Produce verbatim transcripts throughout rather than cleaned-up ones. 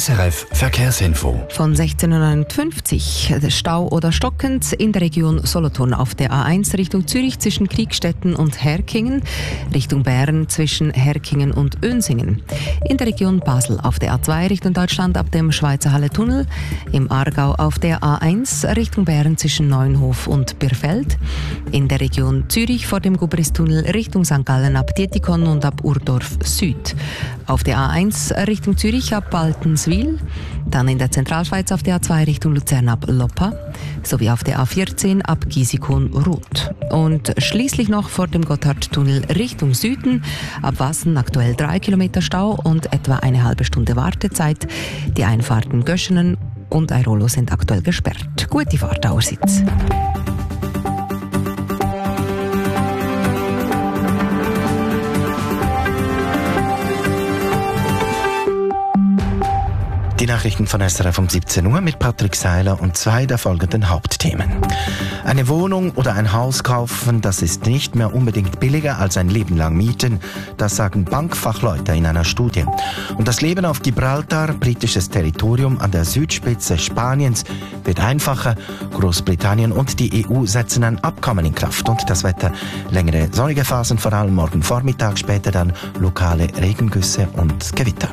S R F Verkehrsinfo. Von sechzehn Uhr neunundfünfzig Stau oder stockend in der Region Solothurn auf der A eins Richtung Zürich zwischen Kriegstetten und Herkingen, Richtung Bern zwischen Herkingen und Önsingen. In der Region Basel auf der A zwei Richtung Deutschland ab dem Schweizer Halle-Tunnel, im Aargau auf der A eins Richtung Bern zwischen Neuenhof und Birfeld, in der Region Zürich vor dem Gubristunnel Richtung Sankt Gallen ab Dietikon und ab Urdorf Süd. Auf der A eins Richtung Zürich ab Baltenswil, dann in der Zentralschweiz auf der A zwei Richtung Luzern ab Loppa, sowie auf der A vierzehn ab Gisikon-Ruth. Und schließlich noch vor dem Gotthardtunnel Richtung Süden, ab Wassen aktuell drei Kilometer Stau und etwa eine halbe Stunde Wartezeit. Die Einfahrten Göschenen und Airolo sind aktuell gesperrt. Gute Fahrt allerseits. Die Nachrichten von S R F um siebzehn Uhr mit Patrick Seiler und zwei der folgenden Hauptthemen. Eine Wohnung oder ein Haus kaufen, das ist nicht mehr unbedingt billiger als ein Leben lang mieten, das sagen Bankfachleute in einer Studie. Und das Leben auf Gibraltar, britisches Territorium an der Südspitze Spaniens, wird einfacher. Großbritannien und die E U setzen ein Abkommen in Kraft. Und das Wetter, längere sonnige Phasen, vor allem morgen Vormittag, später dann lokale Regengüsse und Gewitter.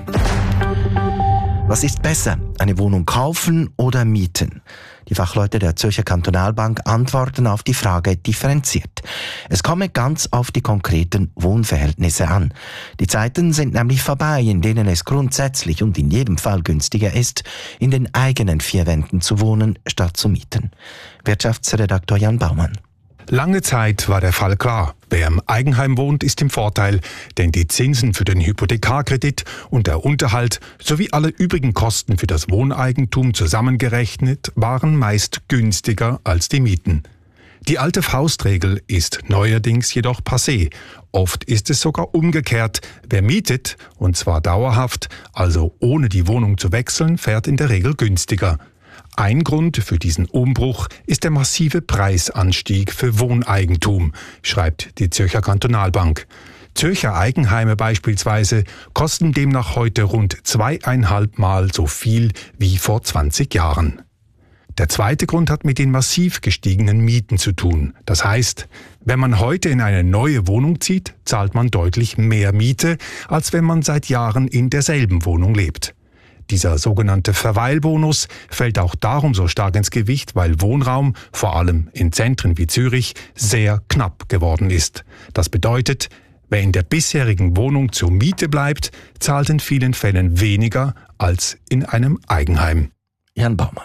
Was ist besser, eine Wohnung kaufen oder mieten? Die Fachleute der Zürcher Kantonalbank antworten auf die Frage differenziert. Es komme ganz auf die konkreten Wohnverhältnisse an. Die Zeiten sind nämlich vorbei, in denen es grundsätzlich und in jedem Fall günstiger ist, in den eigenen vier Wänden zu wohnen, statt zu mieten. Wirtschaftsredaktor Jan Baumann. Lange Zeit war der Fall klar. Wer im Eigenheim wohnt, ist im Vorteil, denn die Zinsen für den Hypothekarkredit und der Unterhalt sowie alle übrigen Kosten für das Wohneigentum zusammengerechnet waren meist günstiger als die Mieten. Die alte Faustregel ist neuerdings jedoch passé. Oft ist es sogar umgekehrt. Wer mietet, und zwar dauerhaft, also ohne die Wohnung zu wechseln, fährt in der Regel günstiger. Ein Grund für diesen Umbruch ist der massive Preisanstieg für Wohneigentum, schreibt die Zürcher Kantonalbank. Zürcher Eigenheime beispielsweise kosten demnach heute rund zweieinhalb Mal so viel wie vor zwanzig Jahren. Der zweite Grund hat mit den massiv gestiegenen Mieten zu tun. Das heißt, wenn man heute in eine neue Wohnung zieht, zahlt man deutlich mehr Miete, als wenn man seit Jahren in derselben Wohnung lebt. Dieser sogenannte Verweilbonus fällt auch darum so stark ins Gewicht, weil Wohnraum, vor allem in Zentren wie Zürich, sehr knapp geworden ist. Das bedeutet, wer in der bisherigen Wohnung zur Miete bleibt, zahlt in vielen Fällen weniger als in einem Eigenheim. Jan Baumann.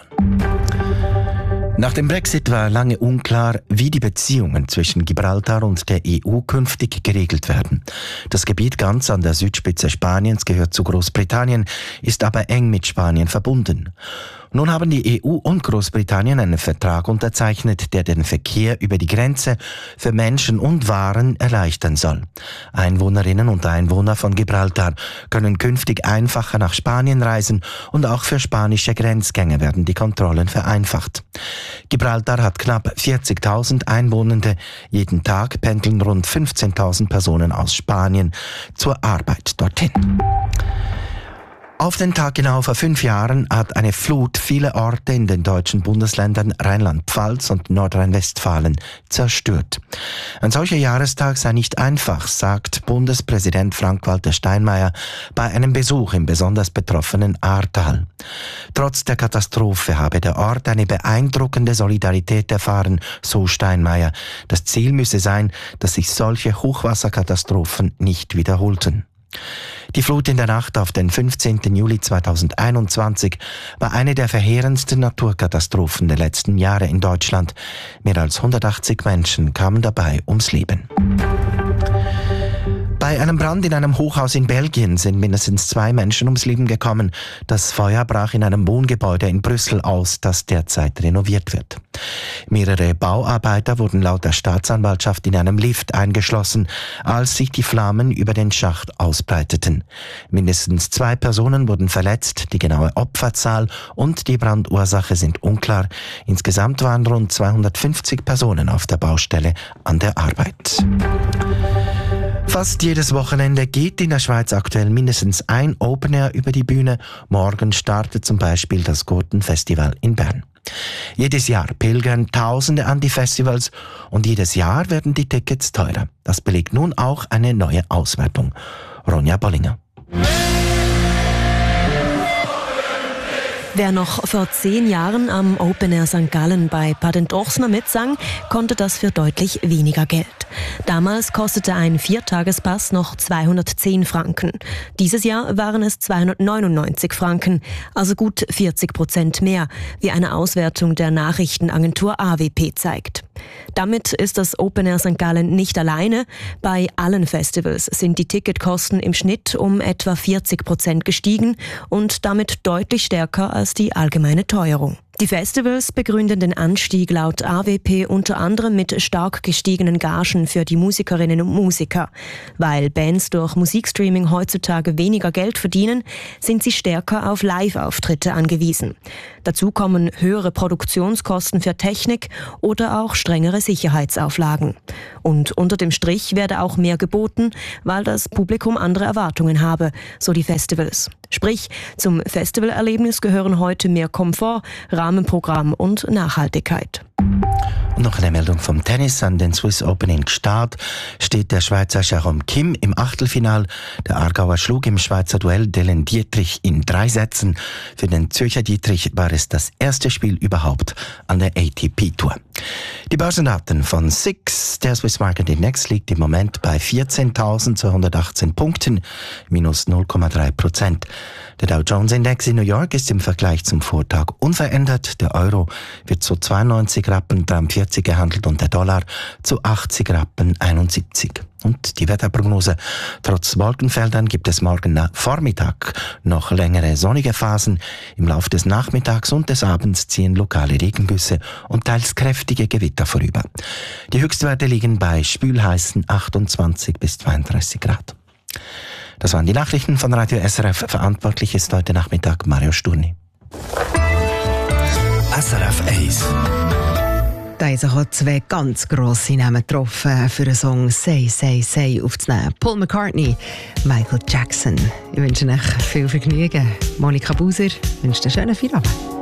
Nach dem Brexit war lange unklar, wie die Beziehungen zwischen Gibraltar und der E U künftig geregelt werden. Das Gebiet ganz an der Südspitze Spaniens gehört zu Großbritannien, ist aber eng mit Spanien verbunden. Nun haben die E U und Großbritannien einen Vertrag unterzeichnet, der den Verkehr über die Grenze für Menschen und Waren erleichtern soll. Einwohnerinnen und Einwohner von Gibraltar können künftig einfacher nach Spanien reisen und auch für spanische Grenzgänger werden die Kontrollen vereinfacht. Gibraltar hat knapp vierzigtausend Einwohnende. Jeden Tag pendeln rund fünfzehntausend Personen aus Spanien zur Arbeit dorthin. Auf den Tag genau vor fünf Jahren hat eine Flut viele Orte in den deutschen Bundesländern Rheinland-Pfalz und Nordrhein-Westfalen zerstört. Ein solcher Jahrestag sei nicht einfach, sagt Bundespräsident Frank-Walter Steinmeier bei einem Besuch im besonders betroffenen Ahrtal. Trotz der Katastrophe habe der Ort eine beeindruckende Solidarität erfahren, so Steinmeier. Das Ziel müsse sein, dass sich solche Hochwasserkatastrophen nicht wiederholten. Die Flut in der Nacht auf den fünfzehnten Juli zweitausendeinundzwanzig war eine der verheerendsten Naturkatastrophen der letzten Jahre in Deutschland. Mehr als hundertachtzig Menschen kamen dabei ums Leben. Bei einem Brand in einem Hochhaus in Belgien sind mindestens zwei Menschen ums Leben gekommen. Das Feuer brach in einem Wohngebäude in Brüssel aus, das derzeit renoviert wird. Mehrere Bauarbeiter wurden laut der Staatsanwaltschaft in einem Lift eingeschlossen, als sich die Flammen über den Schacht ausbreiteten. Mindestens zwei Personen wurden verletzt, die genaue Opferzahl und die Brandursache sind unklar. Insgesamt waren rund zweihundertfünfzig Personen auf der Baustelle an der Arbeit. Fast jedes Wochenende geht in der Schweiz aktuell mindestens ein Open Air über die Bühne. Morgen startet zum Beispiel das Gurten-Festival in Bern. Jedes Jahr pilgern Tausende an die Festivals und jedes Jahr werden die Tickets teurer. Das belegt nun auch eine neue Auswertung. Ronja Bollinger. Wer noch vor zehn Jahren am Open Air Sankt Gallen bei Baden-Dorsner mitsang, konnte das für deutlich weniger Geld. Damals kostete ein Viertagespass noch zweihundertzehn Franken. Dieses Jahr waren es zweihundertneunundneunzig Franken, also gut vierzig Prozent mehr, wie eine Auswertung der Nachrichtenagentur A W P zeigt. Damit ist das Open Air Sankt Gallen nicht alleine. Bei allen Festivals sind die Ticketkosten im Schnitt um etwa vierzig Prozent gestiegen und damit deutlich stärker als die allgemeine Teuerung. Die Festivals begründen den Anstieg laut A W P unter anderem mit stark gestiegenen Gagen für die Musikerinnen und Musiker. Weil Bands durch Musikstreaming heutzutage weniger Geld verdienen, sind sie stärker auf Live-Auftritte angewiesen. Dazu kommen höhere Produktionskosten für Technik oder auch strengere Sicherheitsauflagen. Und unter dem Strich werde auch mehr geboten, weil das Publikum andere Erwartungen habe, so die Festivals. Sprich, zum Festivalerlebnis gehören heute mehr Komfort, Rahmenprogramm und Nachhaltigkeit. Und noch eine Meldung vom Tennis. An den Swiss Open in Gstaad steht der Schweizer Jérôme Kim im Achtelfinal. Der Aargauer schlug im Schweizer Duell Dellen Dietrich in drei Sätzen. Für den Zürcher Dietrich war es das erste Spiel überhaupt an der A T P Tour. Die Börsendaten von S I X. Der Swiss Market Index liegt im Moment bei vierzehntausendzweihundertachtzehn Punkten, minus null Komma drei Prozent. Der Dow Jones Index in New York ist im Vergleich zum Vortag unverändert. Der Euro wird zu zweiundneunzig Rappen dreiundvierzig gehandelt und der Dollar zu achtzig Rappen einundsiebzig. Und die Wetterprognose. Trotz Wolkenfeldern gibt es morgen Vormittag noch längere sonnige Phasen. Im Laufe des Nachmittags und des Abends ziehen lokale Regengüsse und teils kräftige Gewitter vorüber. Die Höchstwerte liegen bei schwülheißen achtundzwanzig bis zweiunddreißig Grad. Das waren die Nachrichten von Radio S R F. Verantwortlich ist heute Nachmittag Mario Sturni. S R F eins. Da haben sich auch zwei ganz grosse Namen getroffen, für den Song «Say, Say, Say» aufzunehmen. Paul McCartney, Michael Jackson. Ich wünsche euch viel Vergnügen. Monika Buser wünscht einen schönen Feierabend.